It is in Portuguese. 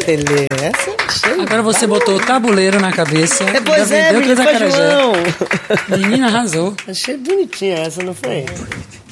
Tele. Essa eu achei. Agora você botou o tabuleiro na cabeça. Pois já é, vendeu menino, três foi acarajé. João. Menina arrasou. Achei bonitinha essa, não foi?